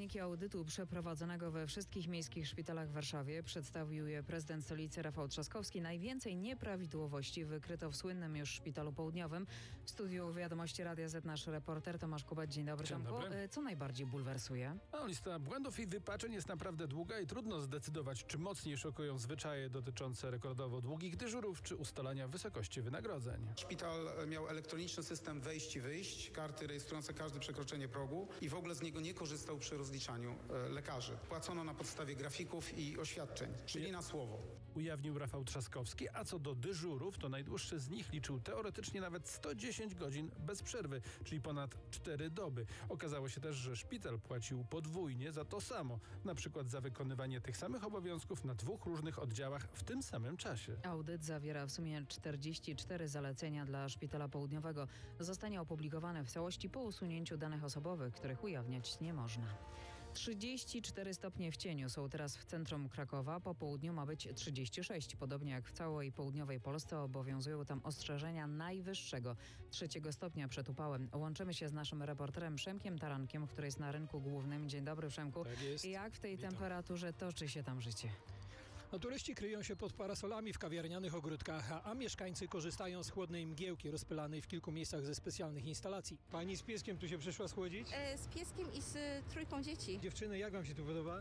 Wyniki audytu przeprowadzonego we wszystkich miejskich szpitalach w Warszawie przedstawił je prezydent stolicy Rafał Trzaskowski. Najwięcej nieprawidłowości wykryto w słynnym już Szpitalu Południowym. W studiu Wiadomości Radia Z nasz reporter Tomasz Kubać. Dzień dobry, Tomku. Co najbardziej bulwersuje? Lista błędów i wypaczeń jest naprawdę długa i trudno zdecydować, czy mocniej szokują zwyczaje dotyczące rekordowo długich dyżurów, czy ustalania wysokości wynagrodzeń. Szpital miał elektroniczny system wejść i wyjść, karty rejestrujące każde przekroczenie progu i w ogóle z niego nie korzystał przy rozliczaniu lekarzy. Płacono na podstawie grafików i oświadczeń, czyli na słowo. Ujawnił Rafał Trzaskowski, a co do dyżurów, to najdłuższy z nich liczył teoretycznie nawet 110 godzin bez przerwy, czyli ponad 4 doby. Okazało się też, że szpital płacił podwójnie za to samo, na przykład za wykonywanie tych samych obowiązków na 2 różnych oddziałach w tym samym czasie. Audyt zawiera w sumie 44 zalecenia dla Szpitala Południowego. Zostanie opublikowane w całości po usunięciu danych osobowych, których ujawniać nie można. 34 stopnie w cieniu są teraz w centrum Krakowa. Po południu ma być 36. Podobnie jak w całej południowej Polsce obowiązują tam ostrzeżenia najwyższego 3 stopnia przed upałem. Łączymy się z naszym reporterem Przemkiem Tarankiem, który jest na rynku głównym. Dzień dobry, Przemku. Tak jest. Jak w tej temperaturze toczy się tam życie? Turyści kryją się pod parasolami w kawiarnianych ogródkach, a mieszkańcy korzystają z chłodnej mgiełki rozpylanej w kilku miejscach ze specjalnych instalacji. Pani z pieskiem tu się przyszła schłodzić? Z pieskiem i z trójką dzieci. Dziewczyny, jak wam się tu podoba?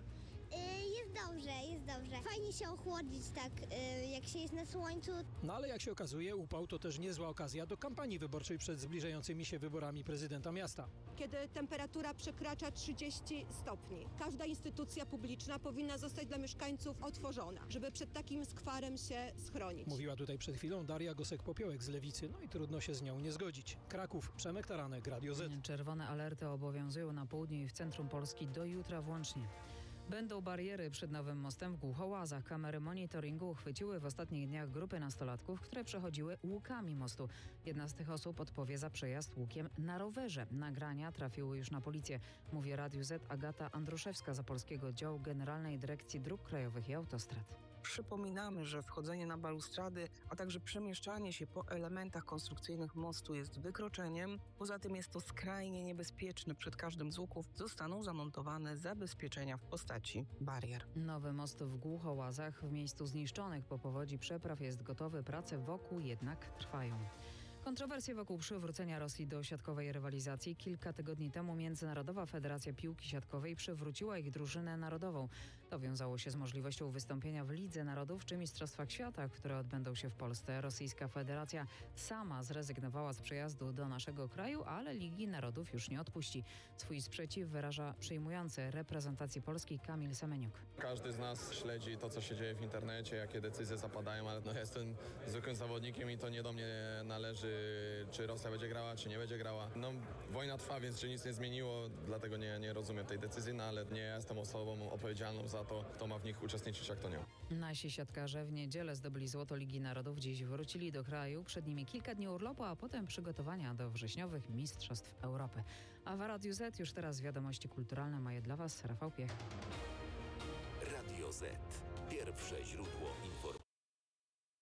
Jest dobrze. Fajnie się ochłodzić tak, jak się jest na słońcu. No ale jak się okazuje, upał to też niezła okazja do kampanii wyborczej przed zbliżającymi się wyborami prezydenta miasta. Kiedy temperatura przekracza 30 stopni. Każda instytucja publiczna powinna zostać dla mieszkańców otworzona, żeby przed takim skwarem się schronić. Mówiła tutaj przed chwilą Daria Gosek-Popiołek z Lewicy, no i trudno się z nią nie zgodzić. Kraków, Przemek Taranek, Radio Z. Czerwone alerty obowiązują na południu i w centrum Polski do jutra włącznie. Będą bariery przed Nowym Mostem w Głuchołazach. Kamery monitoringu uchwyciły w ostatnich dniach grupy nastolatków, które przechodziły łukami mostu. Jedna z tych osób odpowie za przejazd łukiem na rowerze. Nagrania trafiły już na policję. Mówi Radiu Z Agata Andruszewska z Opolskiego Działu Generalnej Dyrekcji Dróg Krajowych i Autostrad. Przypominamy, że wchodzenie na balustrady, a także przemieszczanie się po elementach konstrukcyjnych mostu jest wykroczeniem. Poza tym jest to skrajnie niebezpieczne. Przed każdym z łuków zostaną zamontowane zabezpieczenia w postaci barier. Nowy most w Głuchołazach w miejscu zniszczonych po powodzi przepraw jest gotowy. Prace wokół jednak trwają. Kontrowersje wokół przywrócenia Rosji do siatkowej rywalizacji. Kilka tygodni temu Międzynarodowa Federacja Piłki Siatkowej przywróciła ich drużynę narodową. To wiązało się z możliwością wystąpienia w Lidze Narodów czy Mistrzostwach Świata, które odbędą się w Polsce. Rosyjska Federacja sama zrezygnowała z przyjazdu do naszego kraju, ale Ligi Narodów już nie odpuści. Swój sprzeciw wyraża przyjmujący reprezentacji Polski Kamil Semeniuk. Każdy z nas śledzi to, co się dzieje w internecie, jakie decyzje zapadają, ale jestem zwykłym zawodnikiem i to nie do mnie należy, czy Rosja będzie grała, czy nie będzie grała. Wojna trwa, więc się nic nie zmieniło, dlatego nie rozumiem tej decyzji, ale nie jestem osobą odpowiedzialną za to, kto ma w nich uczestniczyć, a kto nie. Nasi siatkarze w niedzielę zdobyli złoto Ligi Narodów. Dziś wrócili do kraju. Przed nimi kilka dni urlopu, a potem przygotowania do wrześniowych Mistrzostw Europy. A w Radiu Z już teraz wiadomości kulturalne ma je dla Was Rafał Piech. Radio Z. Pierwsze źródło informacji.